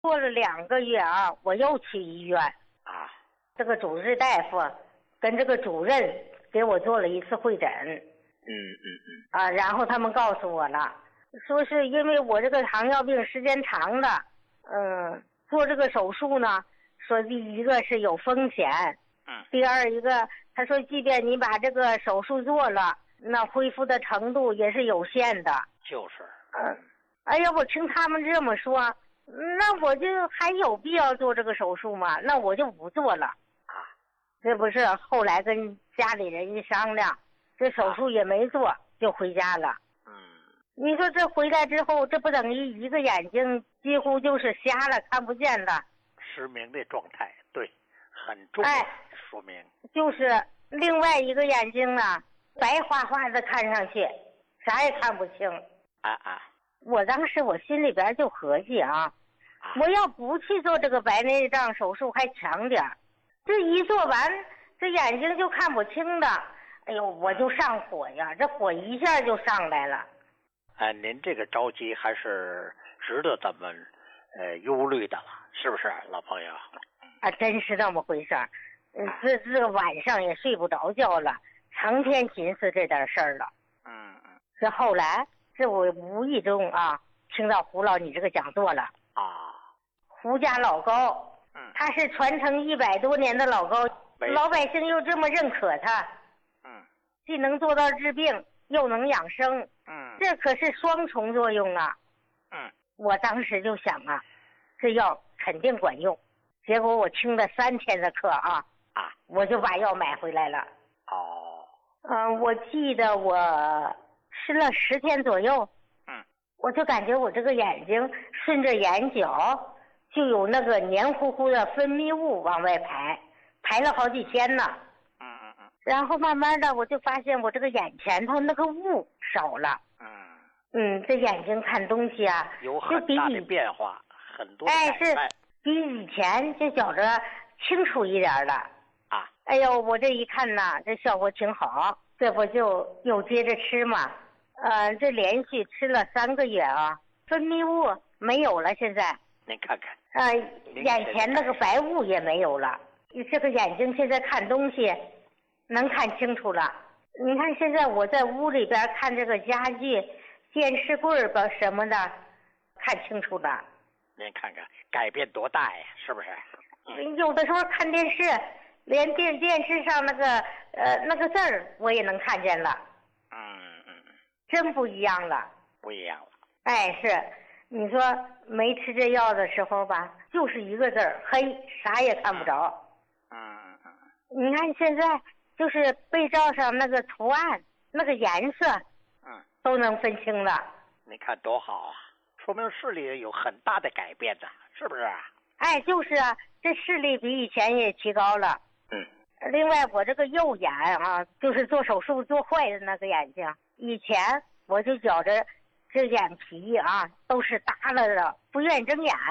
过了2个月啊，我又去医院啊， 这个主治大夫跟这个主任给我做了一次会诊。然后他们告诉我了，说是因为我这个糖尿病时间长了，做这个手术呢，说第一个是有风险，第二一个他说即便你把这个手术做了，那恢复的程度也是有限的。 就是， 哎呀，我听他们这么说，那我就还有必要做这个手术吗？那我就不做了啊。这不是后来跟家里人一商量，这手术也没做，就回家了。你说这回来之后，这不等于一个眼睛几乎就是瞎了，看不见了， 失明的状态，对，很重要，说明就是另外一个眼睛呢，白花花的看上去，啥也看不清。我当时我心里边就合计啊，我要不去做这个白内障手术还强点，这一做完，这眼睛就看不清的，哎呦，我就上火呀，这火一下就上来了。 您这个着急还是值得咱们忧虑的了，是不是，老朋友？ 真是那么回事儿。这个晚上也睡不着觉了，成天寻思这点事儿了。这后来这我无意中啊听到胡老你这个讲座了啊。胡家老高，他是传承100多年的老高，老百姓又这么认可他，既能做到治病，又能养生，这可是双重作用啊。我当时就想啊，这药肯定管用。结果我听了3天的课啊，我就把药买回来了。我记得我吃了10天左右，我就感觉我这个眼睛顺着眼角就有那个黏糊糊的分泌物往外排了好几天呢。然后慢慢的我就发现我这个眼前头那个雾少了。这眼睛看东西啊， 有很大的变化，很多的改善。 是比以前就觉着清楚一点了。哎呦，我这一看呐，这效果挺好，这不就又接着吃嘛。这连续吃了3个月啊，分泌物没有了，现在。 您看看。 眼前那个白雾也没有了，这个眼睛现在看东西能看清楚了。你看现在我在屋里边看这个家具、电视柜吧什么的，看清楚了。 您看看改变多大呀，是不是？ 有的时候看电视，连电视上那个字儿我也能看见了。真不一样了。 不一样了。 是，你说没吃这药的时候吧，就是一个字儿黑，啥也看不着。你看现在就是被罩上那个图案，那个颜色，都能分清了。 你看多好啊，说明视力有很大的改变呢，是不是？ 就是啊，这视力比以前也提高了。另外我这个右眼啊，就是做手术做坏的那个眼睛，以前我就觉着这眼皮啊都是耷拉的，不愿意睁眼。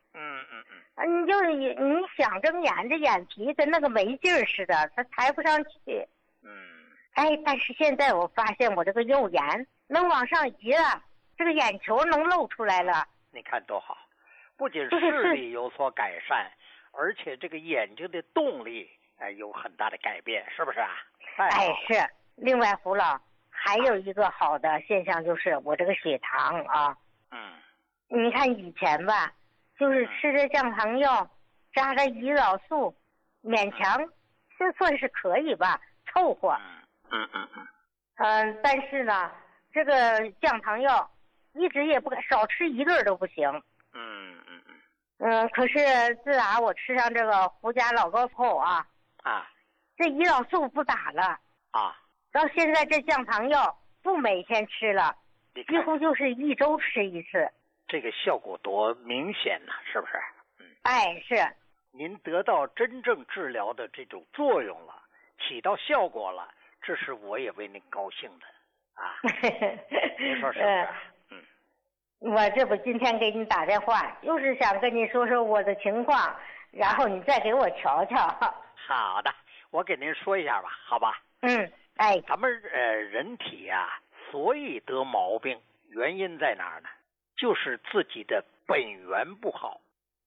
你想睁眼，这眼皮跟那个没劲儿似的，它抬不上去。但是现在我发现我这个右眼能往上移了，这个眼球能露出来了。 你看多好，不仅视力有所改善，而且这个眼睛的动力有很大的改变，是不是啊？ 是。另外胡老还有一个好的现象，就是我这个血糖啊，你看以前吧，就是吃着降糖药，扎着胰岛素，勉强这算是可以吧，凑合。但是呢，这个降糖药一直也不敢少吃1顿都不行。可是自打我吃上这个胡家老高后啊，这胰岛素不打了到现在这降糖药不每天吃了，几乎就是1周吃1次。 这个效果多明显呢，是不是？ 是。 您得到真正治疗的这种作用了，起到效果了，这是我也为您高兴的您说是不是？ 我这不今天给你打电话，就是想跟你说说我的情况，然后你再给我瞧瞧。 好的，我给您说一下吧，好吧？咱们人体所以得毛病，原因在哪儿呢？就是自己的本源不好。